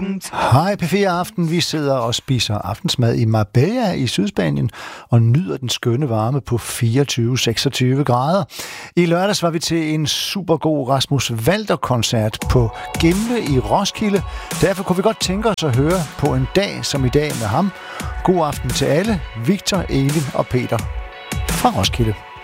Hej P4 Aften. Vi sidder og spiser aftensmad i Marbella i Sydspanien og nyder den skønne varme på 24-26 grader. I lørdags var vi til en super god Rasmus Walter-koncert på Gimle i Roskilde. Derfor kunne vi godt tænke os at høre på en dag som i dag med ham. God aften til alle. Victor, Elin og Peter fra Roskilde.